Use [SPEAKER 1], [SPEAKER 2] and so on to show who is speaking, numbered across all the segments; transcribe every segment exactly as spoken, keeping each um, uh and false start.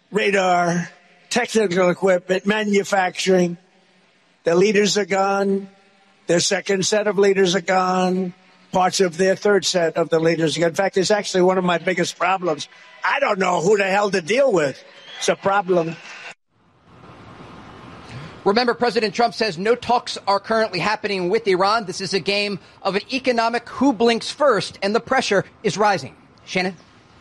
[SPEAKER 1] radar, technical equipment, manufacturing. Their leaders are gone. Their second set of leaders are gone. Parts of their third set of the leaders are gone. In fact, it's actually one of my biggest problems. I don't know who the hell to deal with. It's a problem.
[SPEAKER 2] Remember, President Trump says no talks are currently happening with Iran. This is a game of an economic who blinks first, and the pressure is rising. Shannon?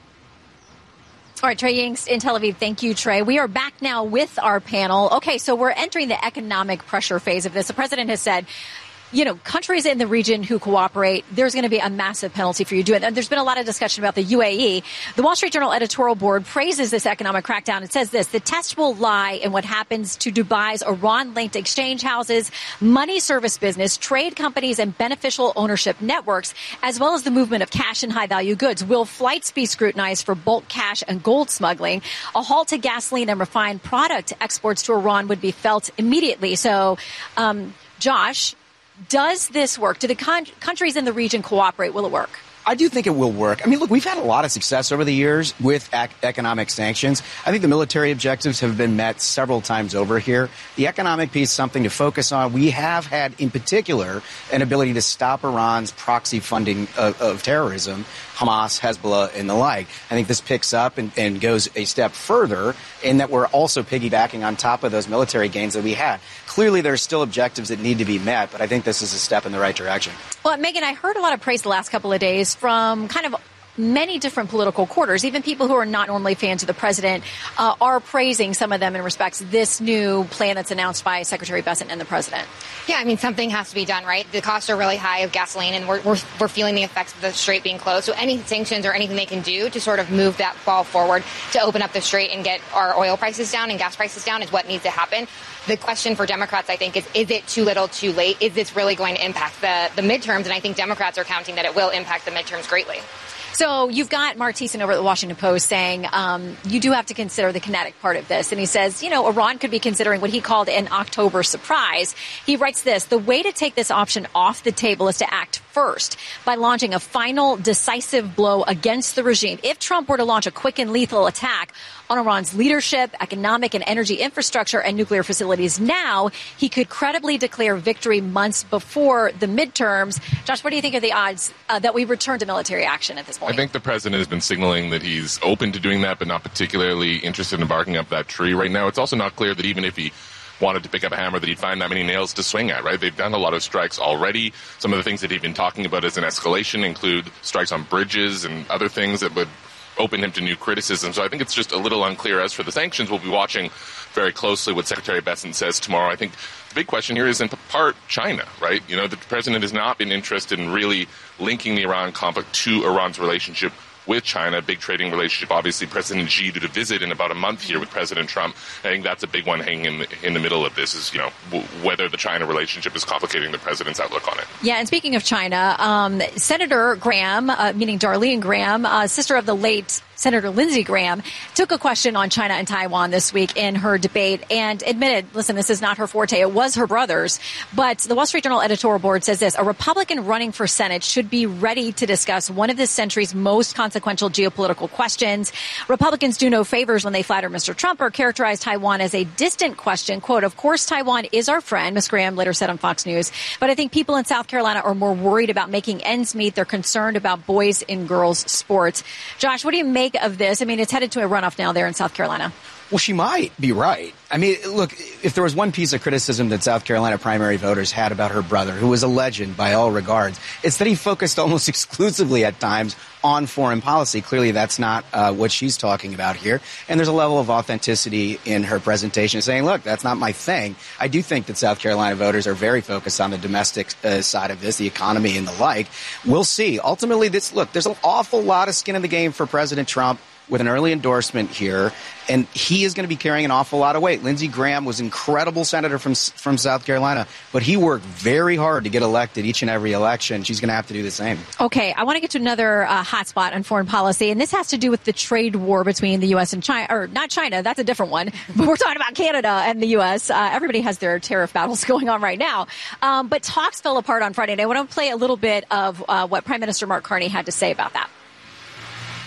[SPEAKER 3] All right, Trey Yingst in Tel Aviv. Thank you, Trey. We are back now with our panel. Okay, so we're entering the economic pressure phase of this. The president has said, you know, countries in the region who cooperate, there's going to be a massive penalty for you to do it. And there's been a lot of discussion about the U A E. The Wall Street Journal editorial board praises this economic crackdown. It says this: the test will lie in what happens to Dubai's Iran-linked exchange houses, money service business, trade companies, and beneficial ownership networks, as well as the movement of cash and high-value goods. Will flights be scrutinized for bulk cash and gold smuggling? A halt to gasoline and refined product exports to Iran would be felt immediately. So, um, Josh, does this work? Do the con- countries in the region cooperate? Will it work?
[SPEAKER 4] I do think it will work. I mean, look, we've had a lot of success over the years with ac- economic sanctions. I think the military objectives have been met several times over here. The economic piece is something to focus on. We have had, in particular, an ability to stop Iran's proxy funding of, of terrorism, Hamas, Hezbollah, and the like. I think this picks up and, and goes a step further in that we're also piggybacking on top of those military gains that we had. Clearly, there are still objectives that need to be met, but I think this is a step in the right direction.
[SPEAKER 3] Well, Megan, I heard a lot of praise the last couple of days from kind of many different political quarters. Even people who are not normally fans of the president uh, are praising, some of them in respects, this new plan that's announced by Secretary Bessent and the president.
[SPEAKER 5] Yeah, I mean, something has to be done, right? The costs are really high of gasoline, and we're, we're, we're feeling the effects of the strait being closed. So any sanctions or anything they can do to sort of move that ball forward to open up the strait and get our oil prices down and gas prices down is what needs to happen. The question for Democrats, I think, is, is it too little, too late? Is this really going to impact the, the midterms? And I think Democrats are counting that it will impact the midterms greatly.
[SPEAKER 3] So you've got Mark Thiessen over at the Washington Post saying um, you do have to consider the kinetic part of this. And he says, you know, Iran could be considering what he called an October surprise. He writes this: the way to take this option off the table is to act first by launching a final decisive blow against the regime. If Trump were to launch a quick and lethal attack on Iran's leadership, economic and energy infrastructure, and nuclear facilities now, he could credibly declare victory months before the midterms. Josh, what do you think of the odds uh, that we return to military action at this point?
[SPEAKER 6] I think the president has been signaling that he's open to doing that, but not particularly interested in barking up that tree right now. It's also not clear that even if he wanted to pick up a hammer, that he'd find that many nails to swing at, right? They've done a lot of strikes already. Some of the things that he's been talking about as an escalation include strikes on bridges and other things that would open him to new criticism. So I think it's just a little unclear. As for the sanctions, we'll be watching very closely what Secretary Bessent says tomorrow. I think the big question here is in part China, right? You know, the president has not been interested in really linking the Iran conflict to Iran's relationship with China, big trading relationship. Obviously, President Xi did a visit in about a month here with President Trump. I think that's a big one hanging in the, in the middle of this is, you know, w- whether the China relationship is complicating the president's outlook on it.
[SPEAKER 3] Yeah, and speaking of China, um, Senator Graham, uh, meaning Darlene Graham, uh, sister of the late Senator Lindsey Graham, took a question on China and Taiwan this week in her debate and admitted, listen, this is not her forte. It was her brother's. But the Wall Street Journal editorial board says this: a Republican running for Senate should be ready to discuss one of this century's most consequential geopolitical questions. Republicans do no favors when they flatter Mister Trump or characterize Taiwan as a distant question. Quote, of course, Taiwan is our friend, Miz Graham later said on Fox News. But I think people in South Carolina are more worried about making ends meet. They're concerned about boys and girls sports. Josh, what do you make of this? I mean, it's headed to a runoff now there in South Carolina.
[SPEAKER 4] Well, she might be right. I mean, look, if there was one piece of criticism that South Carolina primary voters had about her brother, who was a legend by all regards, it's that he focused almost exclusively at times on foreign policy. Clearly, that's not uh, what she's talking about here. And there's a level of authenticity in her presentation saying, look, that's not my thing. I do think that South Carolina voters are very focused on the domestic uh, side of this, the economy and the like. We'll see. Ultimately, this look, there's an awful lot of skin in the game for President Trump with an early endorsement here, and he is going to be carrying an awful lot of weight. Lindsey Graham was an incredible senator from from South Carolina, but he worked very hard to get elected each and every election. She's going to have to do the same.
[SPEAKER 3] Okay, I want to get to another uh, hot spot on foreign policy, and this has to do with the trade war between the U S and China, or not China, that's a different one, but we're talking about Canada and the U S. Uh, everybody has their tariff battles going on right now, um, but talks fell apart on Friday, and I want to play a little bit of uh, what Prime Minister Mark Carney had to say about that.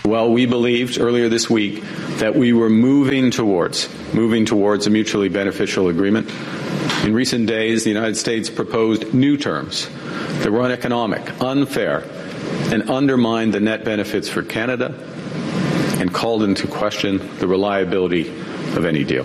[SPEAKER 7] Well, we believed earlier this week that we were moving towards, moving towards a mutually beneficial agreement. In recent days, the United States proposed new terms that were uneconomic, unfair, and undermined the net benefits for Canada and called into question the reliability of any deal.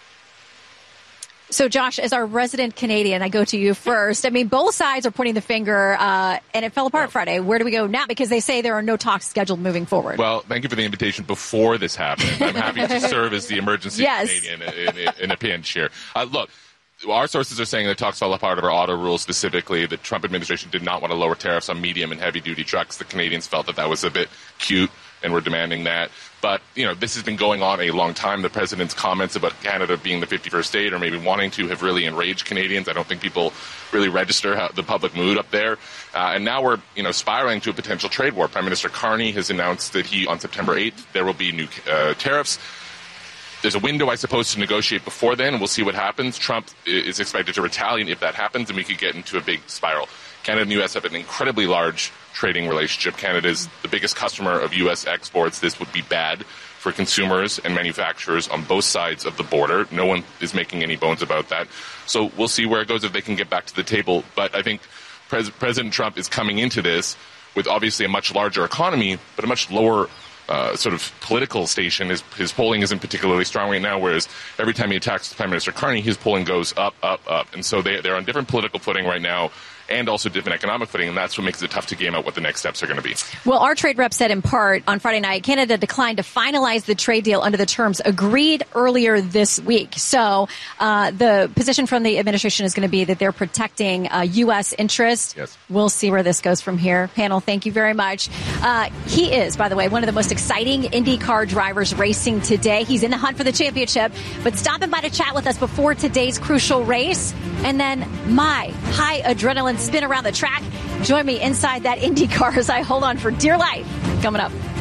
[SPEAKER 3] So, Josh, as our resident Canadian, I go to you first. I mean, both sides are pointing the finger, uh, and it fell apart Friday. Where do we go now? Because they say there are no talks scheduled moving forward.
[SPEAKER 6] Well, thank you for the invitation before this happened. I'm happy to serve as the emergency yes. Canadian in, in, in a pinch here. Uh, look, our sources are saying that talks fell apart over auto rules specifically. The Trump administration did not want to lower tariffs on medium and heavy-duty trucks. The Canadians felt that that was a bit cute, and were demanding that. But, you know, this has been going on a long time. The president's comments about Canada being the fifty-first state or maybe wanting to have really enraged Canadians. I don't think people really register how, the public mood up there. Uh, and now we're, you know, spiraling to a potential trade war. Prime Minister Carney has announced that he, on September eighth, there will be new uh, tariffs. There's a window, I suppose, to negotiate before then, and we'll see what happens. Trump is expected to retaliate if that happens, and we could get into a big spiral. Canada and the U S have an incredibly large trading relationship. Canada is the biggest customer of U S exports. This would be bad for consumers and manufacturers on both sides of the border. No one is making any bones about that. So we'll see where it goes if they can get back to the table. But I think Pres- President Trump is coming into this with obviously a much larger economy, but a much lower Uh, sort of political station. His, his polling isn't particularly strong right now, whereas every time he attacks Prime Minister Carney, his polling goes up, up, up. And so they, they're on different political footing right now and also different economic footing, and that's what makes it tough to game out what the next steps are going to be.
[SPEAKER 3] Well, our trade rep said in part on Friday night, Canada declined to finalize the trade deal under the terms agreed earlier this week. So uh, the position from the administration is going to be that they're protecting uh, U S interests.
[SPEAKER 6] Yes.
[SPEAKER 3] We'll see where this goes from here. Panel, thank you very much. Uh, he is, by the way, one of the most exciting IndyCar drivers racing today. He's in the hunt for the championship, but stopping by to chat with us before today's crucial race. And then my high adrenaline spin around the track. Join me inside that IndyCar as I hold on for dear life. Coming up.